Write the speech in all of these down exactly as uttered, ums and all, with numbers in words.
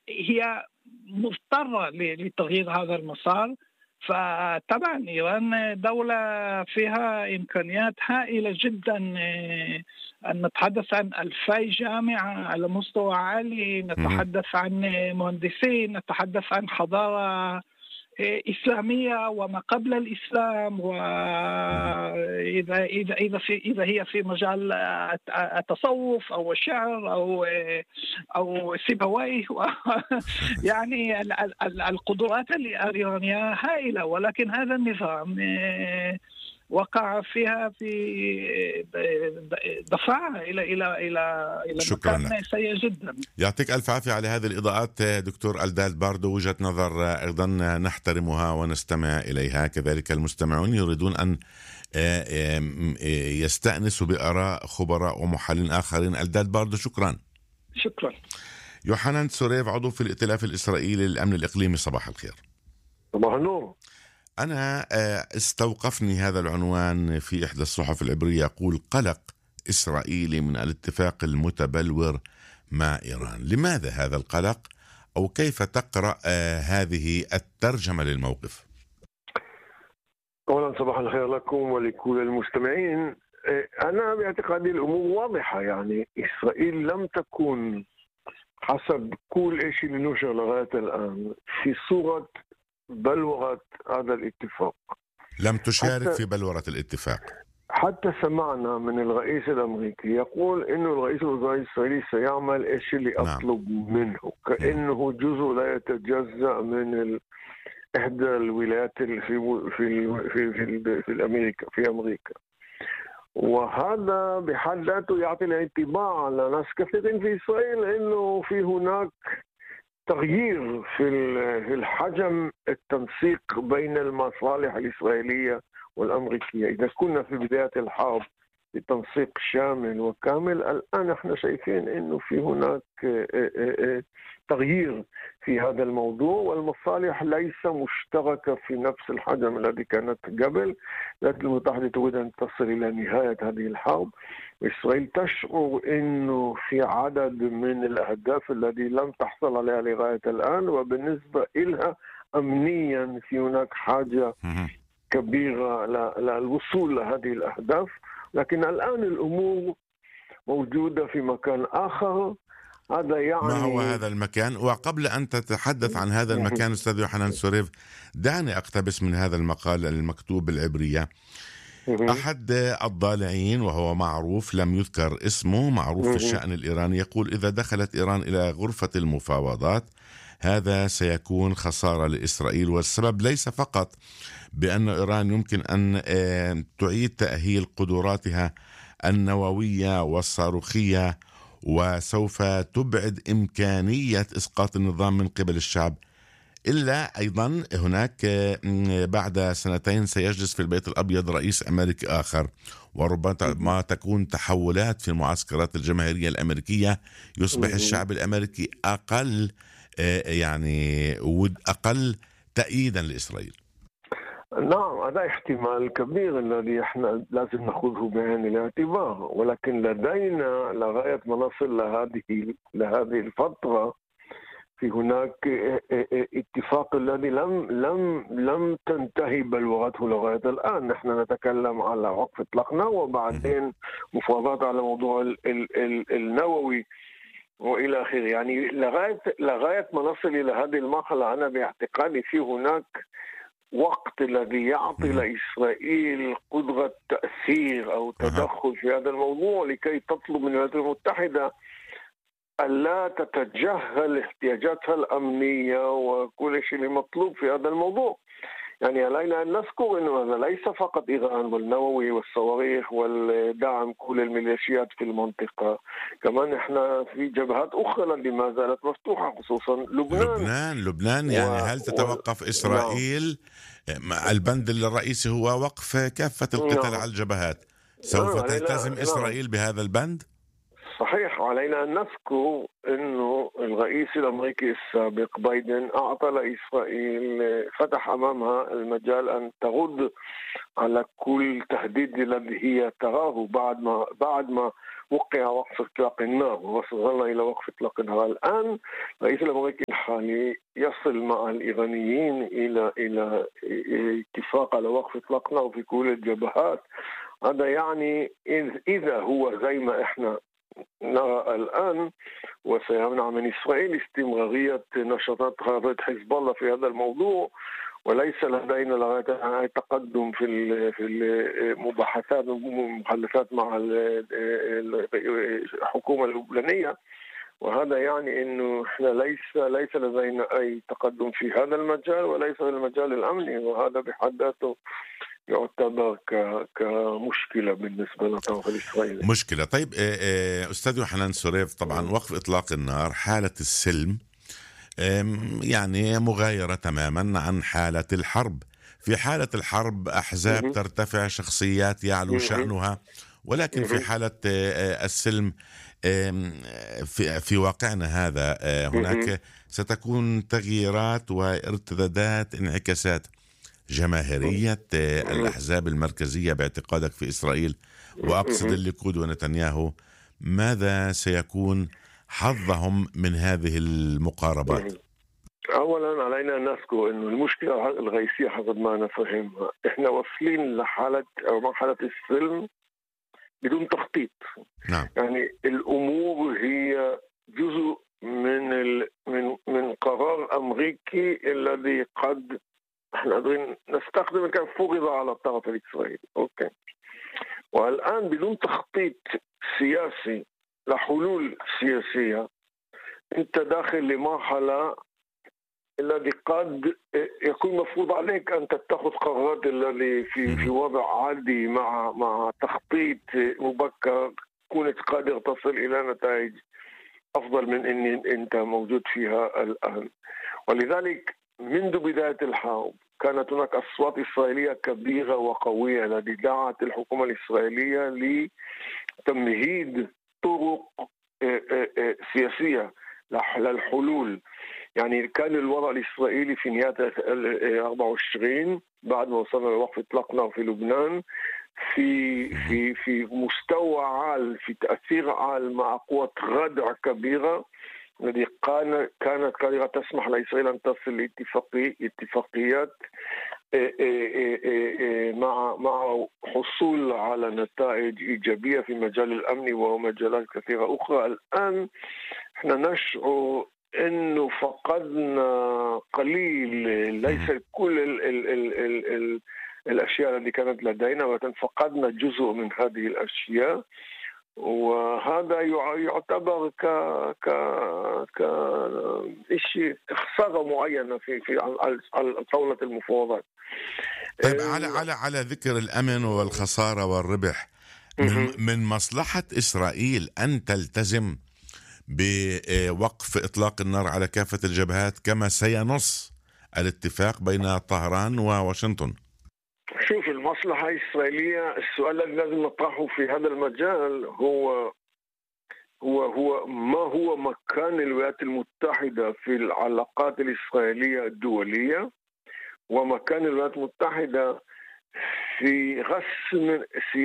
هي مضطرة لتغيير هذا المسار. فطبعا إيران دولة فيها إمكانيات هائلة جدا، أن نتحدث عن ألفي جامعة على مستوى عالي، نتحدث عن مهندسين، نتحدث عن حضارة إسلامية وما قبل الإسلام، وإذا إذا إذا في إذا هي في مجال التصوف أو الشعر أو أو سيبويه يعني القدرات الإيرانية هائلة، ولكن هذا النظام وقع فيها في دفعها إلى إلى إلى إلى مكان سيء جدا. يعطيك ألف عافية على هذه الإضاءات دكتور ألداد باردو، وجهة نظر أيضا نحترمها ونستمع إليها، كذلك المستمعون يريدون أن يستأنسوا بآراء خبراء ومحللين آخرين. ألداد باردو شكرا. شكرا. يوحنان تسوريف عضو في الائتلاف الإسرائيلي للأمن الإقليمي، صباح الخير. صباح النور. أنا استوقفني هذا العنوان في إحدى الصحف العبرية، يقول قلق إسرائيلي من الاتفاق المتبلور مع إيران. لماذا هذا القلق، أو كيف تقرأ هذه الترجمة للموقف؟ أولا صباح الخير لكم ولكل المستمعين. أنا باعتقادي الأمور واضحة، يعني إسرائيل لم تكن حسب كل شيء لنشر لغاية الآن في صورة بلورة هذا الاتفاق. لم تشارك في بلورة الاتفاق. حتى سمعنا من الرئيس الأمريكي يقول إنه الرئيس الإسرائيلي سيعمل الشيء اللي أطلب نعم. منه، كأنه جزء لا يتجزأ من إحدى الولايات في في في في, في, في أمريكا في أمريكا وهذا بحد ذاته يعطي الانطباع على ناس كثيرين في إسرائيل إنه في هناك تغيير في في الحجم التنسيق بين المصالح الإسرائيلية والأمريكية. إذا كنا في بداية الحرب بتنسيق شامل وكامل، الآن احنا شايفين إنه في هناك تغيير في هذا الموضوع، والمصالح ليس مشتركة في نفس الحجم الذي كانت قبل. الولايات المتحدة تريد أن تصل إلى نهاية هذه الحرب، وإسرائيل تشعر إنه في عدد من الأهداف التي لم تحصل عليها لغاية الآن، وبالنسبة إلها أمنيا في هناك حاجة كبيرة للوصول لهذه الأهداف. لكن الآن الأمور موجودة في مكان آخر. هذا يعني ما هو هذا المكان؟ وقبل أن تتحدث عن هذا المكان أستاذ يوحنان تسوريف، دعني أقتبس من هذا المقال المكتوب بالعبرية. أحد الضالعين وهو معروف، لم يذكر اسمه، معروف في الشأن الإيراني، يقول إذا دخلت إيران إلى غرفة المفاوضات هذا سيكون خسارة لإسرائيل، والسبب ليس فقط بأن إيران يمكن أن تعيد تأهيل قدراتها النووية والصاروخية وسوف تبعد إمكانية إسقاط النظام من قبل الشعب، إلا أيضا هناك بعد سنتين سيجلس في البيت الأبيض رئيس أمريكي آخر، وربما تكون تحولات في المعسكرات الجماهيرية الأمريكية، يصبح الشعب الأمريكي أقل يعني أقل تأييدا لإسرائيل. نعم، هذا احتمال كبير الذي احنا لازم نأخذه بعين الاعتبار، ولكن لدينا لغاية ما نصل لهذه لهذه الفترة في هناك اتفاق الذي لم لم لم تنتهي بلورته لغاية الآن. نحن نتكلم على وقف إطلاقنا وبعدين مفاوضات على موضوع ال ال ال النووي وإلى آخره. يعني لغاية لغاية ما نصل إلى هذه المرحلة أنا باعتقادي في هناك وقت الذي يعطي لإسرائيل قدرة تأثير أو تدخل في هذا الموضوع لكي تطلب من الولايات المتحدة ألا تتجاهل احتياجاتها الأمنية وكل شيء مطلوب في هذا الموضوع. يعني علينا أن نذكر أنه هذا ليس فقط إيران والنووي والصواريخ والدعم كل الميليشيات في المنطقة، كمان إحنا في جبهات أخرى التي ما زالت مفتوحة، خصوصا لبنان. لبنان لبنان يعني و... هل تتوقف و... إسرائيل؟ نعم. البند الرئيسي هو وقف كافة القتال نعم. على الجبهات. سوف نعم. تلتزم نعم. إسرائيل بهذا البند؟ صحيح. علينا أن نذكر أنه الرئيس الأمريكي السابق بايدن أعطى لإسرائيل، فتح أمامها المجال أن ترد على كل تهديد الذي هي تراه بعد ما بعد ما وقع وقف إطلاق النار، ووصلنا إلى وقف إطلاق النار. الآن الرئيس الأمريكي الحالي يصل مع الإيرانيين إلى إلى اتفاق على وقف إطلاق نار في كل الجبهات، هذا يعني إذا هو زي ما إحنا نرى الآن وسيمنع من إسرائيل استمرارية نشاطات غارات حزب الله في هذا الموضوع، وليس لدينا لغاية تقدم في في المباحثات والمحادثات مع الحكومة اللبنانية، وهذا يعني انه احنا ليس ليس لدينا اي تقدم في هذا المجال وليس في المجال الامني، وهذا بحد ذاته يعتبر كمشكله بالنسبه للطرف الاسرائيلي. مشكله. طيب استاذ يوحنان سوريف، طبعا وقف اطلاق النار، حاله السلم يعني مغايره تماما عن حاله الحرب. في حاله الحرب احزاب ترتفع، شخصيات يعلو شانها، ولكن في حاله السلم في في واقعنا هذا هناك ستكون تغييرات وارتدادات، انعكاسات. جماهيرية الأحزاب المركزية باعتقادك في إسرائيل، وأقصد الليكود ونتنياهو، ماذا سيكون حظهم من هذه المقاربات؟ أولا علينا أن نذكر أن المشكلة الرئيسية حسب ما نفهمها، إحنا واصلين لحالة أو مرحلة السلم بدون تخطيط. نعم. يعني الأمور هي جزء من ال... من من قرار أمريكي الذي قد احنا قادرين نستخدم كان فرض على الطرف الإسرائيلي. أوكي. والآن بدون تخطيط سياسي لحلول سياسية أنت داخل لمرحلة الذي قد يكون مفروض عليك أن تتخذ قرارات الذي في في وضع عادي مع مع تخطيط مبكر كنت قادر تصل إلى نتائج أفضل من أن أنت موجود فيها الآن. ولذلك منذ بداية الحرب كانت هناك أصوات إسرائيلية كبيرة وقوية التي دعت الحكومة الإسرائيلية لتمهيد طرق سياسية للحلول. يعني كان الوضع الإسرائيلي في نهاية أربعة وعشرين بعد ما وصلنا لوقف إطلاق نار في لبنان في في في مستوى عال، في تأثير عال مع قوة ردع كبيرة التي كانت قادرة تسمح لإسرائيل أن تصل لاتفاقي اتفاقيات مع مع حصول على نتائج إيجابية في مجال الأمن ومجالات كثيرة أخرى. الآن احنا نشعر إنه فقدنا قليل، ليس كل ال ال ال ال ال الأشياء التي كانت لدينا، ولكن فقدنا جزء من هذه الأشياء، وهذا يعتبر ك ك ك شيء خسارة معينة في في على طاولة المفاوضات. طيب على على على ذكر الأمن والخسارة والربح، من من مصلحة إسرائيل أن تلتزم بوقف إطلاق النار على كافة الجبهات كما سينص الاتفاق بين طهران وواشنطن. شوف، المصلحة الإسرائيلية، السؤال الذي لازم نطرحه في هذا المجال هو هو هو ما هو مكان الولايات المتحدة في العلاقات الإسرائيلية الدولية، ومكان الولايات المتحدة في رسم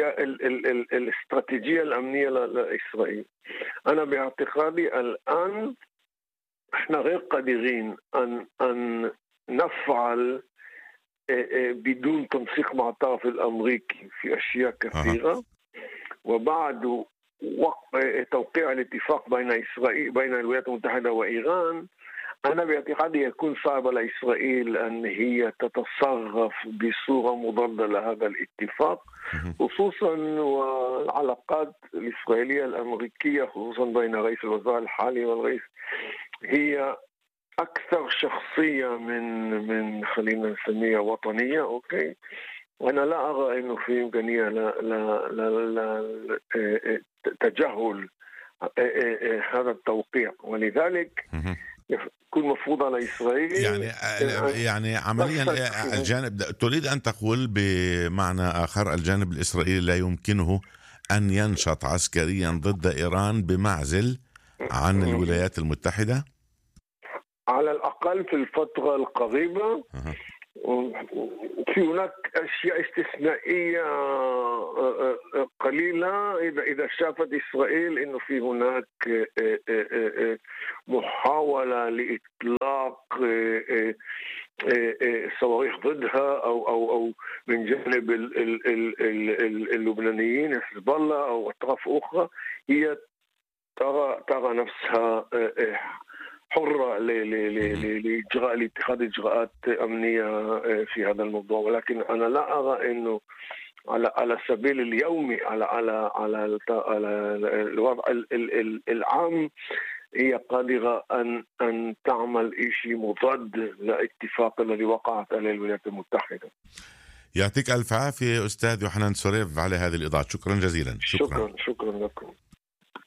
الاستراتيجية الأمنية لإسرائيل. أنا باعتقادي الآن احنا غير قادرين أن أن نفعل بدون تنسيق مع الطرف الأمريكي في أشياء كثيرة. وبعد توقيع الاتفاق بين إسرائيل بين الولايات المتحدة وإيران، أنا باعتقادي يكون صعب على إسرائيل أن هي تتصرف بصورة مضادة لهذا الاتفاق، خصوصا والعلاقات الإسرائيلية الأمريكية خصوصا بين رئيس الوزراء الحالي والرئيس هي أكثر شخصية من من خلينا نسميها وطنية. أوكي، وأنا لا أرى إنه في إمكانية لا لا لا لا تجاهل هذا التوقيع، ولذلك يكون مفروض على إسرائيل يعني يعني عمليا الجانب، تريد أن تقول بمعنى آخر الجانب الإسرائيلي لا يمكنه أن ينشط عسكريا ضد إيران بمعزل عن الولايات المتحدة؟ على الأقل في الفترة القريبة. في هناك أشياء استثنائية قليلة إذا إذا شافت إسرائيل إنه في هناك محاولة لإطلاق صواريخ ضدها أو أو أو من جانب اللبنانيين حزب الله أو أطراف أخرى، هي ترى ترى نفسها حرة لإجراء لاتخاذ إجراءات أمنية في هذا الموضوع. ولكن أنا لا أرى إنه على على السبيل اليومي على على على على الوضع العام هي قادرة أن أن تعمل شيء مضاد للاتفاق الذي وقعت عليه الولايات المتحدة. يعطيك ألف عافية أستاذ يوحنان سوريف على هذه الإضاءة. شكرا جزيلا. شكرا شكرا, شكرا لكم.